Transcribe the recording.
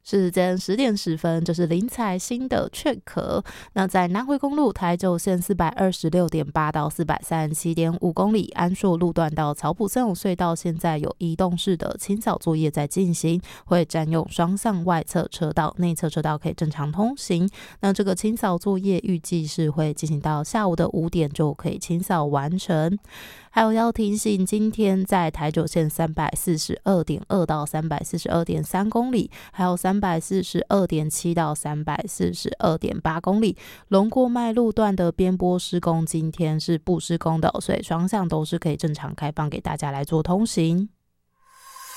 时间10点10分，这是林采欣的《雀壳》。那在南回公路台九线426.8到437.5公里，安硕路段到草埔森永隧道，现在有移动式的清扫作业在进行，会占用双向外侧车道，内侧车道可以正常通行。那这个清扫作业预计是会进行到下午的5点就可以清扫完成。还有要提醒，今天在台九线342.2到342.3公里，还有342.7到342.8公里，龙过麦路段的边坡施工今天是不施工的，所以双向都是可以正常开放给大家来做通行。